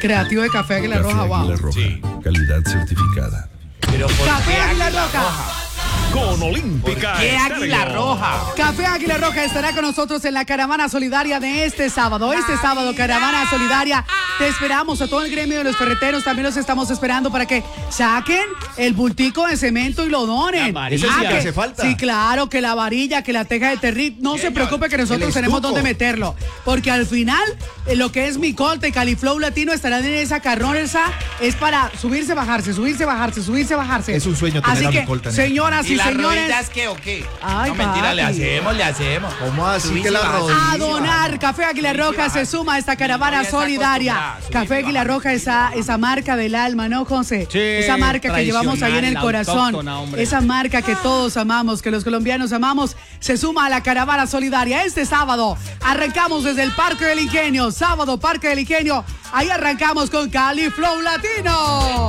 creativo de Café Águila Roja, wow. Águila Roja, Sí. calidad certificada. Pero ¿por Café qué Águila Roja. Con Olímpica. ¿Qué Águila Roja? Café Águila Roja estará con nosotros en la caravana solidaria de este sábado. Este sábado, caravana solidaria. Te esperamos a todo el gremio de los ferreteros. También los estamos esperando para que saquen el bultico de cemento y lo donen. Eso sí que hace falta. Sí, claro, que la varilla, que la teja de terril. No se preocupe que nosotros tenemos donde meterlo. Porque al final, lo que es Micolta y Califlow Latino estarán en esa carroza. Es para subirse, bajarse, subirse, bajarse, subirse, bajarse. Es un sueño tener Así a que, Micolta, ¿no? señoras y ¿Y las señores. rodillas qué o qué? Ay, no, mentira, le papi. hacemos. ¿Cómo así Subirse que y la bajarse. rodilla? A donar. Café Águila Roja se suma a esta caravana solidaria. Café Águila Roja, esa marca del alma, ¿no, José? Sí, esa marca que llevamos ahí en el corazón. autóctona, hombre. Esa marca que todos amamos, que los colombianos amamos, se suma a la caravana solidaria. Este sábado arrancamos desde el Parque del Ingenio. Sábado, Parque del Ingenio. Ahí arrancamos con Califlow Latino.